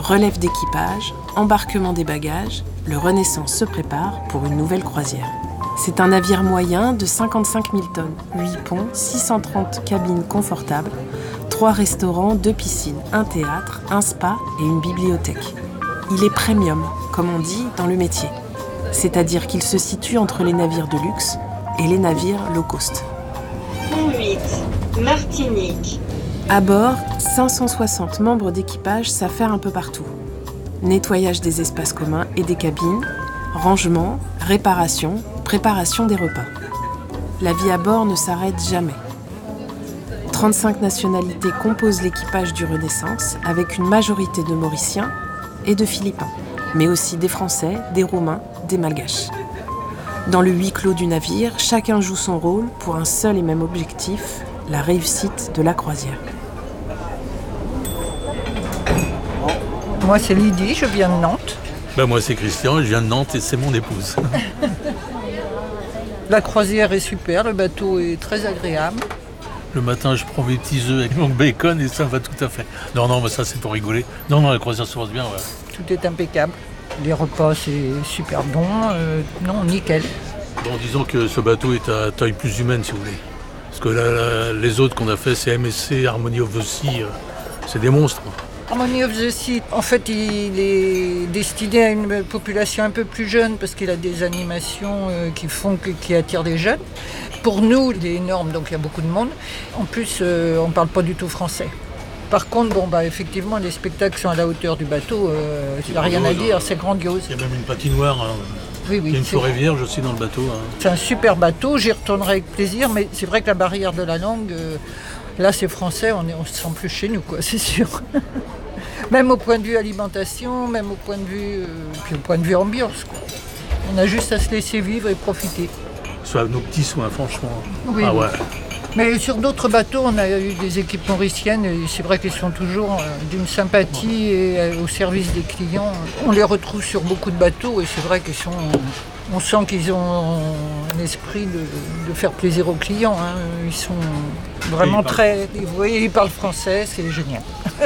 Relève d'équipage, embarquement des bagages, le Renaissance se prépare pour une nouvelle croisière. C'est un navire moyen de 55 000 tonnes, 8 ponts, 630 cabines confortables, 3 restaurants, 2 piscines, un théâtre, un spa et une bibliothèque. Il est premium, comme on dit dans le métier. C'est-à-dire qu'il se situe entre les navires de luxe et les navires low cost. Pont 8, Martinique. À bord, 560 membres d'équipage s'affairent un peu partout. Nettoyage des espaces communs et des cabines, rangement, réparation, préparation des repas. La vie à bord ne s'arrête jamais. 35 nationalités composent l'équipage du Renaissance, avec une majorité de Mauriciens et de Philippins, mais aussi des Français, des Roumains, des Malgaches. Dans le huis clos du navire, chacun joue son rôle pour un seul et même objectif, la réussite de la croisière. Moi c'est Lydie, je viens de Nantes. Moi c'est Christian, je viens de Nantes et c'est mon épouse. La croisière est super, le bateau est très agréable. Le matin, je prends mes petits œufs avec mon bacon et ça va tout à fait. Non, mais ça c'est pour rigoler. Non, la croisière se passe bien. Ouais. Tout est impeccable. Les repas, c'est super bon. Non, nickel. Bon, disons que ce bateau est à taille plus humaine, si vous voulez. Parce que là, les autres qu'on a fait, c'est MSC, Harmony of the Sea, c'est des monstres. Harmony of the Sea, en fait, il est destiné à une population un peu plus jeune parce qu'il a des animations qui attirent des jeunes. Pour nous, il est énorme, donc il y a beaucoup de monde. En plus, on ne parle pas du tout français. Par contre, effectivement, les spectacles sont à la hauteur du bateau. Il n'y a rien à dire, c'est grandiose. Il y a même une patinoire. Oui, il y a une forêt vierge aussi dans le bateau. C'est un super bateau, j'y retournerai avec plaisir, mais c'est vrai que la barrière de la langue, là c'est français, on se sent plus chez nous, quoi, c'est sûr. Même au point de vue alimentation, même au point de vue, puis au point de vue ambiance, quoi. On a juste à se laisser vivre et profiter. Soit nos petits soins, franchement. Oui, ah ouais. Mais sur d'autres bateaux, on a eu des équipes mauriciennes et c'est vrai qu'elles sont toujours d'une sympathie et au service des clients. On les retrouve sur beaucoup de bateaux et c'est vrai on sent qu'ils ont un esprit de faire plaisir aux clients. Hein. Ils sont vraiment très... Vous voyez, ils parlent français, c'est génial.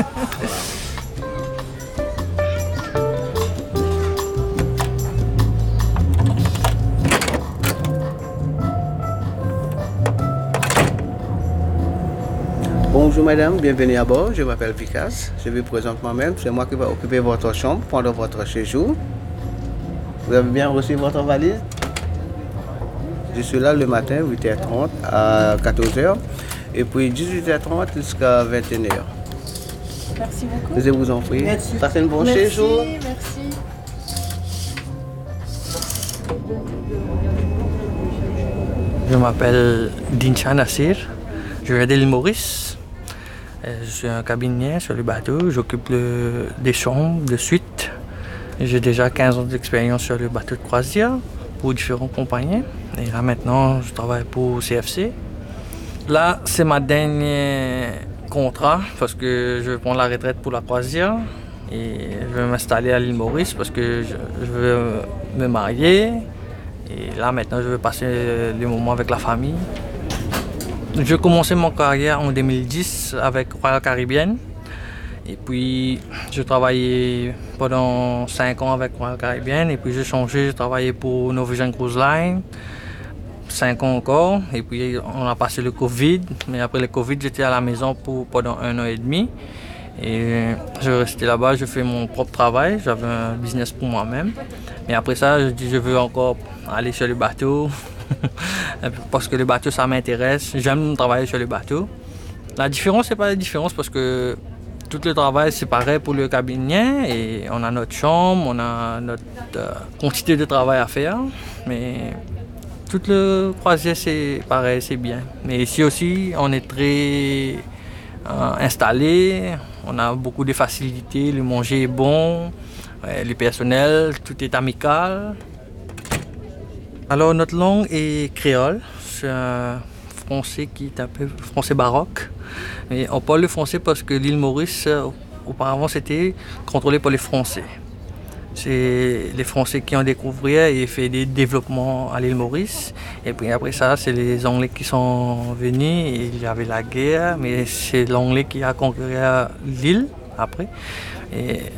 Bonjour madame, bienvenue à bord, je m'appelle Vikas, je vous présente moi-même, c'est moi qui vais occuper votre chambre pendant votre séjour. Vous avez bien reçu votre valise? Je suis là le matin, 8h30 à 14h, et puis 18h30 jusqu'à 21h. Merci beaucoup. Je vous en prie. Merci. Passez un bon séjour. Merci. Je m'appelle Dincha Nassir, je viens de l'île Maurice. Je suis un cabinier sur le bateau, j'occupe des chambres de suite. J'ai déjà 15 ans d'expérience sur le bateau de croisière pour différentes compagnies. Et là maintenant, je travaille pour CFC. Là, c'est ma dernier contrat parce que je vais prendre la retraite pour la croisière. Et je vais m'installer à l'île Maurice parce que je veux me marier. Et là maintenant, je vais passer les moments avec la famille. J'ai commencé mon carrière en 2010 avec Royal Caribbean. Et puis, j'ai travaillé pendant 5 ans avec Royal Caribbean. Et puis, j'ai changé, j'ai travaillé pour Norwegian Cruise Line. 5 ans encore. Et puis, on a passé le Covid. Mais après le Covid, j'étais à la maison pendant 1 an et demi. Et je restais là-bas, je fais mon propre travail. J'avais un business pour moi-même. Mais après ça, je dis je veux encore aller sur le bateau. Parce que le bateau, ça m'intéresse. J'aime travailler sur le bateau. La différence, c'est pas la différence parce que tout le travail, c'est pareil pour le cabinier. Et on a notre chambre, on a notre quantité de travail à faire. Mais toute le croisière, c'est pareil, c'est bien. Mais ici aussi, on est très installé. On a beaucoup de facilités. Le manger est bon. Le personnel, tout est amical. Alors notre langue est créole, c'est un français qui est un peu français baroque. Et on parle le français parce que l'île Maurice, auparavant, c'était contrôlé par les Français. C'est les Français qui ont découvert et fait des développements à l'île Maurice. Et puis après ça, c'est les Anglais qui sont venus. Et il y avait la guerre, mais c'est l'Anglais qui a conquis l'île après. Et